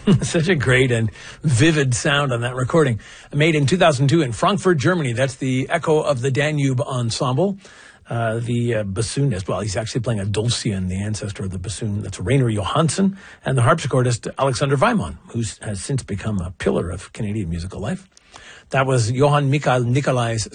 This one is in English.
Such a great and vivid sound on that recording. Made in 2002 in Frankfurt, Germany. That's the Echo of the Danube Ensemble. The bassoonist, well, he's actually playing a dulcian, the ancestor of the bassoon. That's Rainer Johansson. And the harpsichordist, Alexander Weimann, who has since become a pillar of Canadian musical life. That was Johann Michael Nicolai's